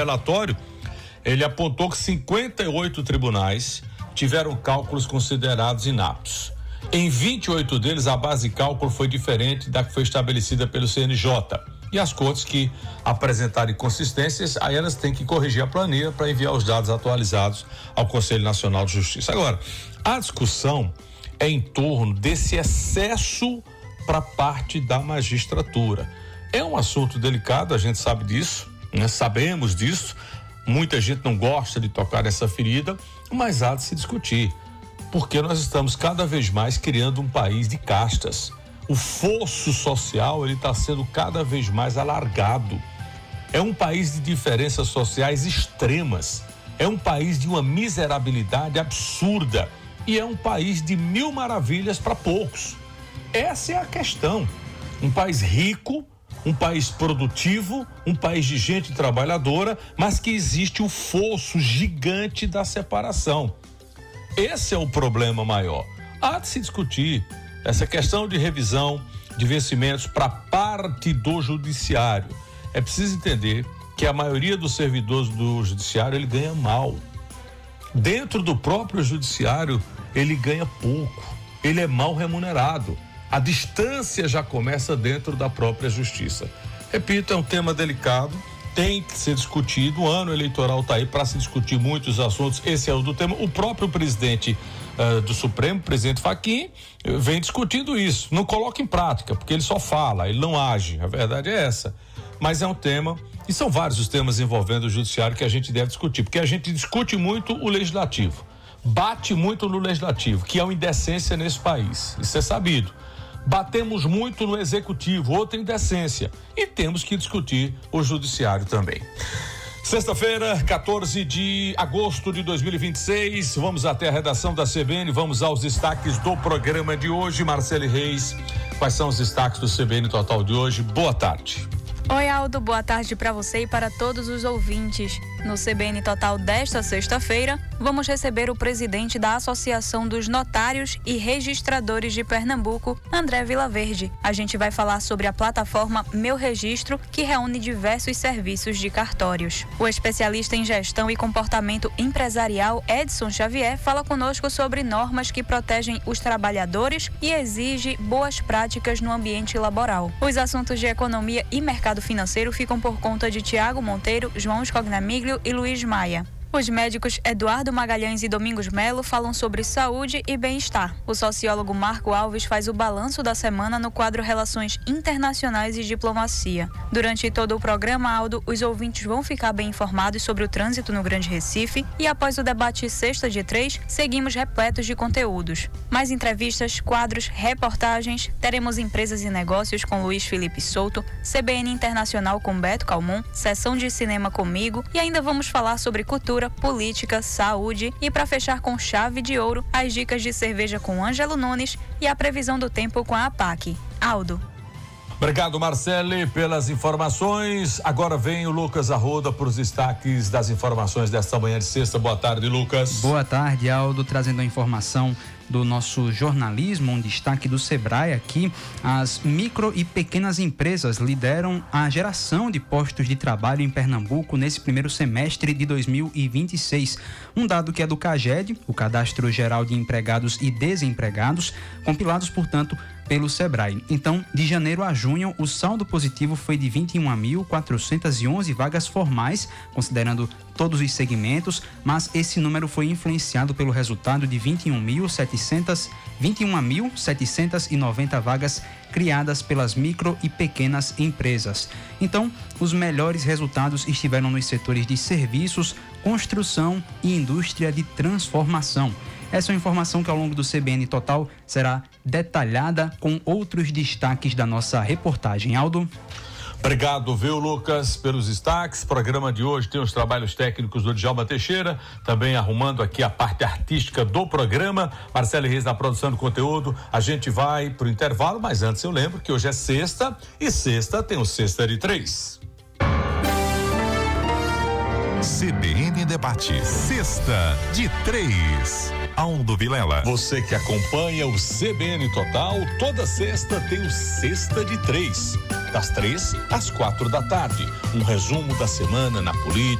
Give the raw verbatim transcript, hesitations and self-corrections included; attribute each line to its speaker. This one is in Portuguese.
Speaker 1: relatório, ele apontou que cinquenta e oito tribunais tiveram cálculos considerados inaptos. Em vinte e oito deles, a base de cálculo foi diferente da que foi estabelecida pelo C N J. E as cortes que apresentarem inconsistências, aí elas têm que corrigir a planilha para enviar os dados atualizados ao Conselho Nacional de Justiça. Agora, a discussão é em torno desse excesso para parte da magistratura. É um assunto delicado, a gente sabe disso, né? Sabemos disso. Muita gente não gosta de tocar nessa ferida, mas há de se discutir, porque nós estamos cada vez mais criando um país de castas. O fosso social, ele está sendo cada vez mais alargado. É um país de diferenças sociais extremas. É um país de uma miserabilidade absurda. E é um país de mil maravilhas para poucos. Essa é a questão. Um país rico, um país produtivo, um país de gente trabalhadora, mas que existe o fosso gigante da separação. Esse é o problema maior. Há de se discutir essa questão de revisão de vencimentos para parte do judiciário. É preciso entender que a maioria dos servidores do judiciário, ele ganha mal. Dentro do próprio judiciário, ele ganha pouco. Ele é mal remunerado. A distância já começa dentro da própria justiça. Repito, é um tema delicado, tem que ser discutido. O ano eleitoral está aí para se discutir muitos assuntos. Esse é o do tema. O próprio presidente uh, do Supremo, presidente Fachin, vem discutindo isso. Não coloca em prática, porque ele só fala, ele não age. A verdade é essa. Mas é um tema, e são vários os temas envolvendo o judiciário que a gente deve discutir, porque a gente discute muito o legislativo, bate muito no legislativo, que é uma indecência nesse país. Isso é sabido. Batemos muito no executivo, outra indecência, e temos que discutir o judiciário também. Sexta-feira, quatorze de agosto de dois mil e vinte e seis, vamos até a redação da C B N, vamos aos destaques do programa de hoje. Marcele Reis, quais são os destaques do C B N Total de hoje? Boa tarde.
Speaker 2: Oi, Aldo, boa tarde para você e para todos os ouvintes. No C B N Total desta sexta-feira, vamos receber o presidente da Associação dos Notários e Registradores de Pernambuco, André Vilaverde. A gente vai falar sobre a plataforma Meu Registro, que reúne diversos serviços de cartórios. O especialista em gestão e comportamento empresarial, Edson Xavier, fala conosco sobre normas que protegem os trabalhadores e exige boas práticas no ambiente laboral. Os assuntos de economia e mercado financeiro ficam por conta de Tiago Monteiro, João Scognamiglio e Luiz Maia. Os médicos Eduardo Magalhães e Domingos Melo falam sobre saúde e bem-estar. O sociólogo Marco Alves faz o balanço da semana no quadro Relações Internacionais e Diplomacia. Durante todo o programa, Aldo, os ouvintes vão ficar bem informados sobre o trânsito no Grande Recife e após o debate Sexta de Três, seguimos repletos de conteúdos. Mais entrevistas, quadros, reportagens, teremos Empresas e Negócios com Luiz Felipe Souto, C B N Internacional com Beto Calmon, sessão de cinema comigo e ainda vamos falar sobre cultura, política, saúde e, para fechar com chave de ouro, as dicas de cerveja com Ângelo Nunes e a previsão do tempo com a APAC. Aldo.
Speaker 1: Obrigado, Marcele, pelas informações. Agora vem o Lucas Arruda para os destaques das informações desta manhã de sexta. Boa tarde, Lucas.
Speaker 3: Boa tarde, Aldo, trazendo a informação do nosso jornalismo, um destaque do Sebrae aqui. As micro e pequenas empresas lideram a geração de postos de trabalho em Pernambuco nesse primeiro semestre de dois mil e vinte e seis. Um dado que é do CAGED, o Cadastro Geral de Empregados e Desempregados, compilados, portanto, pelo Sebrae. Então, de janeiro a junho, o saldo positivo foi de vinte e uma mil quatrocentas e onze vagas formais, considerando todos os segmentos, mas esse número foi influenciado pelo resultado de vinte e um mil setecentas e noventa vagas criadas pelas micro e pequenas empresas. Então, os melhores resultados estiveram nos setores de serviços, construção e indústria de transformação. Essa é uma informação que ao longo do C B N Total será detalhada com outros destaques da nossa reportagem. Aldo?
Speaker 1: Obrigado, viu, Lucas, pelos destaques. O programa de hoje tem os trabalhos técnicos do Djalma Teixeira, também arrumando aqui a parte artística do programa. Marcelo Reis na produção do conteúdo. A gente vai pro intervalo, mas antes eu lembro que hoje é sexta e sexta tem o Sexta de Três.
Speaker 4: C B N Debate, Sexta de Três. Aldo Vilela.
Speaker 1: Você que acompanha o C B N Total, toda sexta tem o Sexta de Três. Das três às quatro da tarde. Um resumo da semana na política,